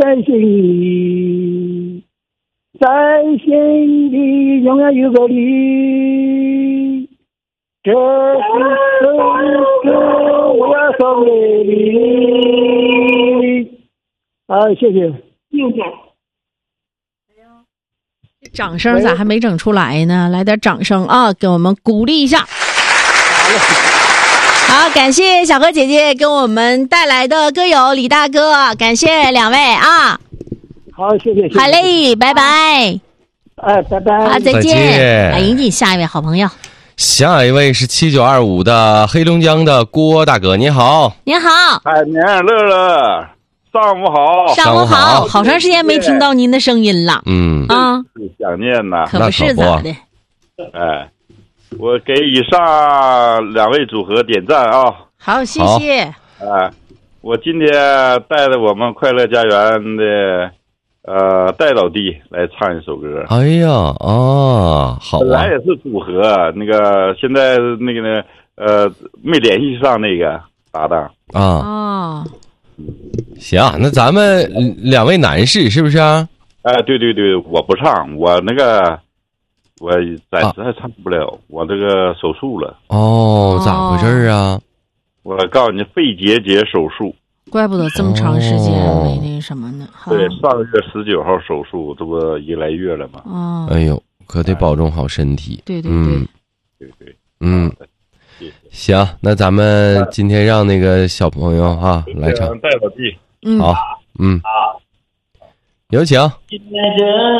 在心里，在心里永远有个你。这是歌我要送给你。谢谢。 掌声咋还没整出来呢？来点掌声啊，给我们鼓励一下。好，感谢小何姐姐给我们带来的歌友李大哥，感谢两位啊。 好，谢谢。 好嘞，拜拜。 拜拜。 好，再见。来迎接下一位好朋友。 下一位是7925的黑龙江的郭大哥，你好。 你好。 海年乐乐，上午好。 上午好，好长时间没听到您的声音了。 想念呐。 可不是咋的。 我给以上两位组合点赞啊！ 好，谢谢。 我今天带着我们快乐家园的戴老弟来唱一首歌。 哎呀好啊！ 本来也是组合，那个现在那个呢没联系上那个搭档啊。行，那咱们两位男士是不是啊？ 对对对，我不唱，我那个。我暂时还唱不了，我这个手术了。 咋回事啊？ 我告诉你，肺结节手术。 怪不得这么长时间没那什么呢。 对，上个月19号手术，这不1来月了吗？ 哎呦，可得保重好身体。 对对对， 对对， 谢谢。行，那咱们今天让那个小朋友来唱。 戴老弟， 好，有请。 今天这